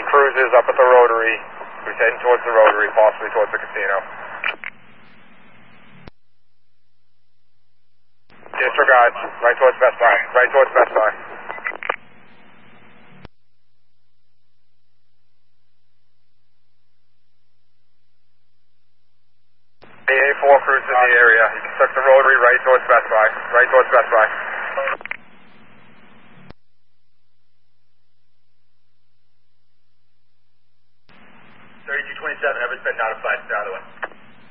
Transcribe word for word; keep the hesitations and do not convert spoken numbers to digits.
cruisers up at the Rotary. We're heading towards the Rotary, possibly towards the casino. Disregard, right towards Best Buy, right towards Best Buy. A A four cruisers in the area. You can took the Rotary right towards Best Buy, right towards Best Buy.